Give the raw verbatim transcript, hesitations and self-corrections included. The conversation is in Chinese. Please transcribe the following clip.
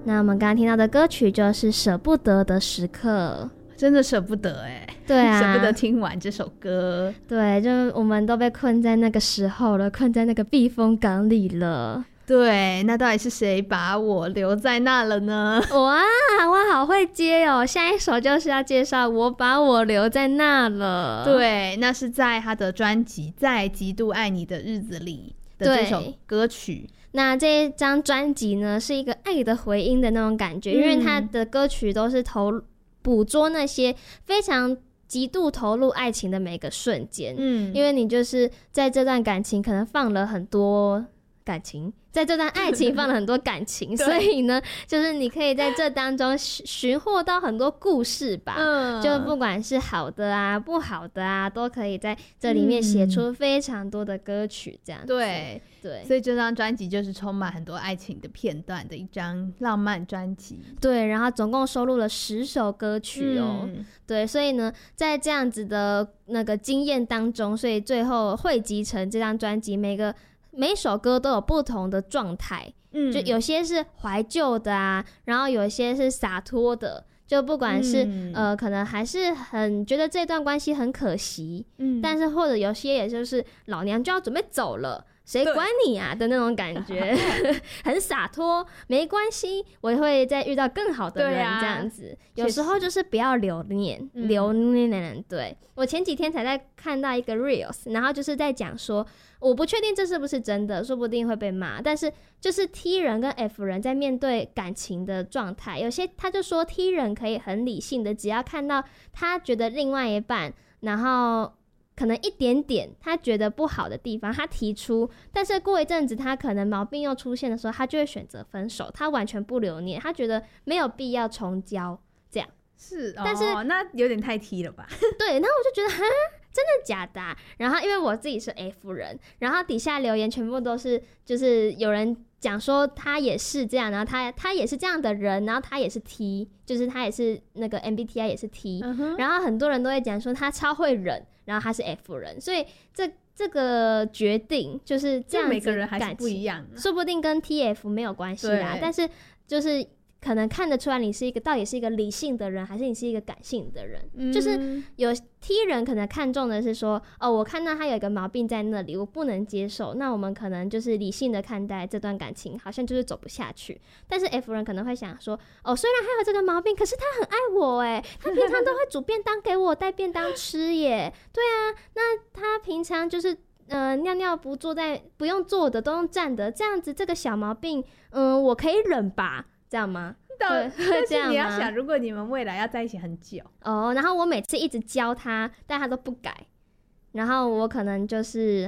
那我们刚刚听到的歌曲就是舍不得的时刻， 真的舍不得哎、欸， 对啊， 舍不得听完这首歌。 对，就我们都被困在那个时候了，困在那个避风港里了。 对，那到底是谁把我留在那了呢？ 哇，我好会接哦！下一首就是要介绍我把我留在那了。 对，那是在他的专辑《在极度爱你的日子里》的这首歌曲。 那这一张专辑呢，是一个爱的回音的那种感觉，嗯、因为他的歌曲都是投捕捉那些非常极度投入爱情的每个瞬间。嗯，因为你就是在这段感情可能放了很多感情，在这段爱情放了很多感情所以呢就是你可以在这当中寻获到很多故事吧、嗯、就不管是好的啊不好的啊都可以在这里面写出非常多的歌曲这样子、嗯、 对对，所以这张专辑就是充满很多爱情的片段的一张浪漫专辑。 对，然后总共收录了十首歌曲哦、嗯、对，所以呢在这样子的那个经验当中，所以最后汇集成这张专辑，每个每首歌都有不同的状态、嗯、就有些是怀旧的啊，然后有些是洒脱的，就不管是、嗯、呃，可能还是很觉得这段关系很可惜、嗯、但是或者有些也就是老娘就要准备走了，谁管你啊的那种感觉很洒脱，没关系，我会再遇到更好的人、啊、这样子。有时候就是不要留念、嗯、留念。对，我前几天才在看到一个 reels， 然后就是在讲说，我不确定这是不是真的，说不定会被骂，但是就是 T 人跟 F 人在面对感情的状态，有些他就说 T 人可以很理性的，只要看到他觉得另外一半然后可能一点点他觉得不好的地方他提出，但是过一阵子他可能毛病又出现的时候，他就会选择分手，他完全不留念，他觉得没有必要重交这样。 是， 但是、 哦、那有点太 T 了吧对，然后我就觉得哈真的假的、啊、然后因为我自己是 F 人，然后底下留言全部都是就是有人讲说他也是这样，然后他他也是这样的人，然后他也是 T， 就是他也是那个 M B T I 也是 T、嗯、然后很多人都会讲说他超会忍，然后他是 F 人，所以这这个决定就是这样子， 每个人还是不一样、啊、 说不定跟 T F 没有关系啦，但是就是可能看得出来你是一个到底是一个理性的人还是你是一个感性的人、嗯、就是有 T 人可能看重的是说哦，我看到他有一个毛病在那里我不能接受，那我们可能就是理性的看待这段感情好像就是走不下去，但是 F 人可能会想说哦，虽然他有这个毛病，可是他很爱我耶，他平常都会煮便当给我带便当吃耶对啊，那他平常就是呃，尿尿不坐在不用坐的都用站的，这样子这个小毛病嗯，我可以忍吧，这样吗？ 但是你要想，如果你们未来要在一起很久哦，然后我每次一直教他但他都不改，然后我可能就是